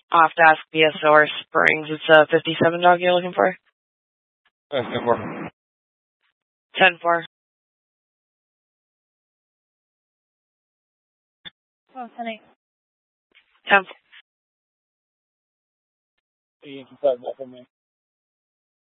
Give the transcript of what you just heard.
I'll have to ask BSO Springs. It's a 57 dog you're looking for? 10-4. 10-4. Oh, 10-8. 10-4. You can decide that for me.